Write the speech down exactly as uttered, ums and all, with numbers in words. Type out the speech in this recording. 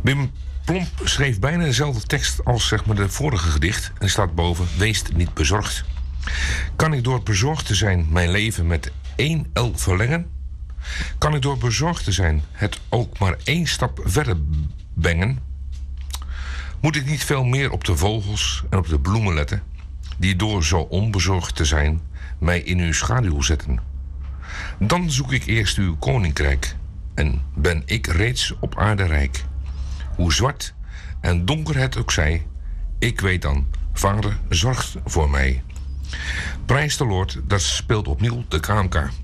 Wim Plomp schreef bijna dezelfde tekst als zeg maar de vorige gedicht. En er staat boven, wees niet bezorgd. Kan ik door bezorgd te zijn mijn leven met één el verlengen? Kan ik door bezorgd te zijn het ook maar één stap verder bengen? Moet ik niet veel meer op de vogels en op de bloemen letten, die door zo onbezorgd te zijn mij in uw schaduw zetten? Dan zoek ik eerst uw koninkrijk en ben ik reeds op aarde rijk. Hoe zwart en donker het ook zij, ik weet dan, Vader zorgt voor mij. Prijs de Lord, dat speelt opnieuw de K M K.